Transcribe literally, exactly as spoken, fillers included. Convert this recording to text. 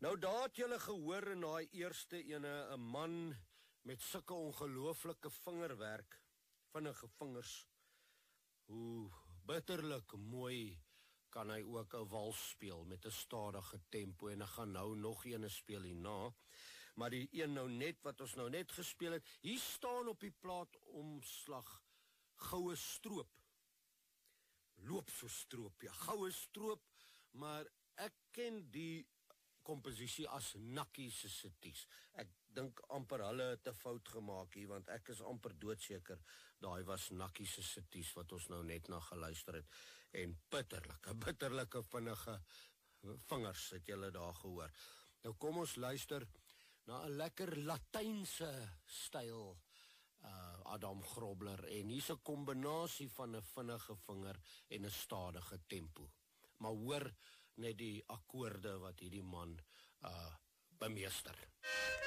Nou daar het julle gehoor in daai eerste ene, 'n man met sulke ongelooflike vingerwerk, vinnige vingers. Hoe bitterlik mooi kan hy ook 'n wals speel met 'n stadige tempo, en ek gaan nou nog een speel hierna. Maar die een nou net wat ons nou net gespeel het, hier staan op die plaatomslag goue stroop. Loop so stroop, ja, goue stroop, maar ek ken die komposisie as Nakkie se Sitties. Ek dink amper hulle het 'n fout gemaak hier, want ek is amper doodseker daai was Nakkie se Sitties wat ons nou net na geluister het. En bitterlike, bitterlike vinnige vingers het julle daar gehoor. Nou kom ons luister na 'n lekker Latynse styl uh, Adam Grobler, en hier's 'n kombinasie van 'n vinnige vinger en 'n stadige tempo. Maar hoor net die akkoorde wat hierdie man uh, bemeester.